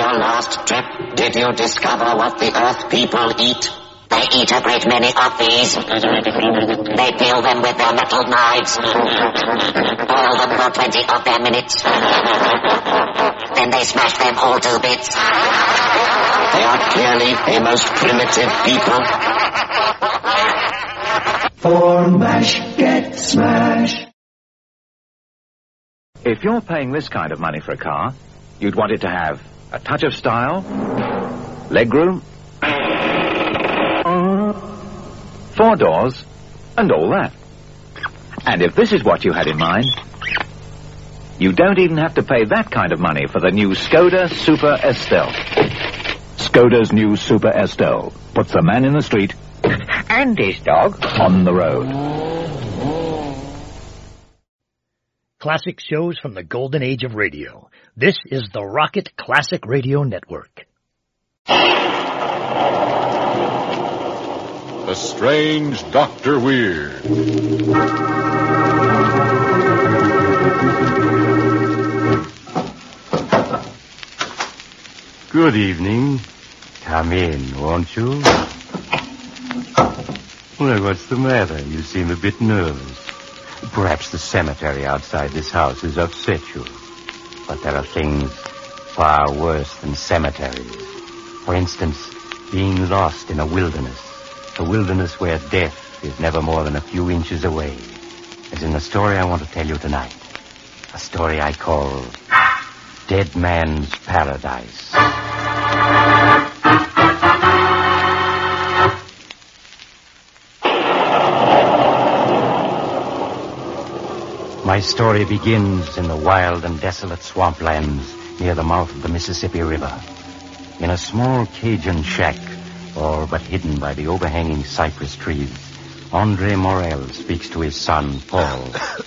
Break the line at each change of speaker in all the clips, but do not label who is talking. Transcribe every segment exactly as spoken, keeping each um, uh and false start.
your last trip, did you discover what the Earth people eat? They eat a great many of these. They peel them with their metal knives. Boil them for twenty of their minutes. Then they smash them all to bits. They are clearly a most primitive people.
For MASH, get smash.
If you're paying this kind of money for a car, you'd want it to have a touch of style, legroom, four doors, and all that. And if this is what you had in mind, you don't even have to pay that kind of money for the new Skoda Super Estelle. Skoda's new Super Estelle puts the man in the street
and his dog
on the road.
Classic shows from the golden age of radio. This is the Rocket Classic Radio Network.
The Strange Doctor Weird.
Good evening. Come in, won't you? Well, what's the matter? You seem a bit nervous. Perhaps the cemetery outside this house has upset you. But there are things far worse than cemeteries. For instance, being lost in a wilderness. A wilderness where death is never more than a few inches away. As in the story I want to tell you tonight. A story I call Dead Man's Paradise. My story begins in the wild and desolate swamplands near the mouth of the Mississippi River. In a small Cajun shack, all but hidden by the overhanging cypress trees, Andre Morel speaks to his son, Paul.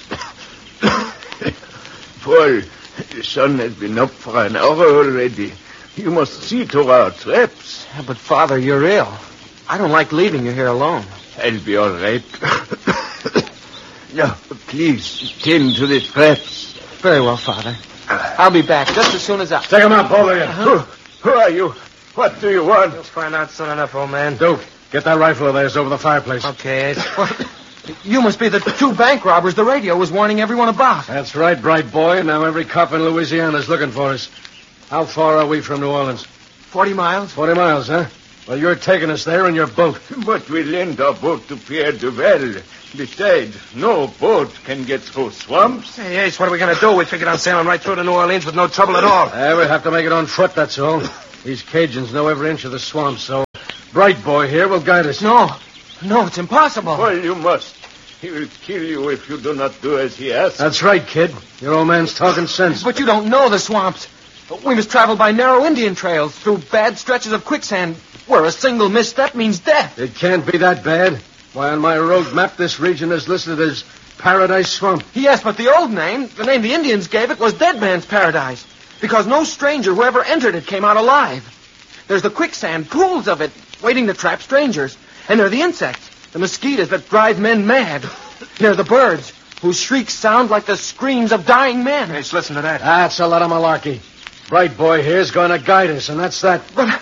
Paul, the sun has been up for an hour already. You must see to our traps.
Yeah, but, Father, you're ill. I don't like leaving you here alone.
I'll be all right. Now, please, tend to the traps.
Very well, Father. I'll be back just as soon as I...
Take him out, both of you.
Uh-huh. Who, who are you? What do you want?
You'll find out soon enough, old man.
Duke, get that rifle of theirs over the fireplace.
Okay. You must be the two bank robbers the radio was warning everyone about.
That's right, bright boy. Now every cop in Louisiana is looking for us. How far are we from New Orleans?
Forty miles.
Forty miles, huh? Well, you're taking us there in your boat.
But we lent our boat to Pierre Duval. Besides, no boat can get through swamps.
Hey, Ace, what are we going to do? We figured on sailing right through to New Orleans with no trouble at all.
Uh, we'll have to make it on foot, that's all. These Cajuns know every inch of the swamp, so Bright Boy here will guide us.
No, no, it's impossible.
Well, you must. He will kill you if you do not do as he asks.
That's right, kid. Your old man's talking sense.
But you don't know the swamps. We must travel by narrow Indian trails through bad stretches of quicksand where a single misstep means death.
It can't be that bad. Why, on my road map, this region is listed as Paradise Swamp.
Yes, but the old name, the name the Indians gave it, was Dead Man's Paradise. Because no stranger who ever entered it came out alive. There's the quicksand, pools of it, waiting to trap strangers. And there are the insects, the mosquitoes that drive men mad. There are the birds, whose shrieks sound like the screams of dying men.
Hey, listen to that. That's a lot of malarkey. Bright Boy here's going to guide us, and that's that.
But